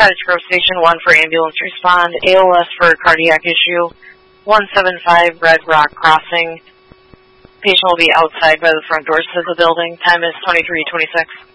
Cottage Grove Station 1 for ambulance respond. ALS for cardiac issue. 175 Red Rock Crossing. Patient will be outside by the front doors of the building. Time is 23:26.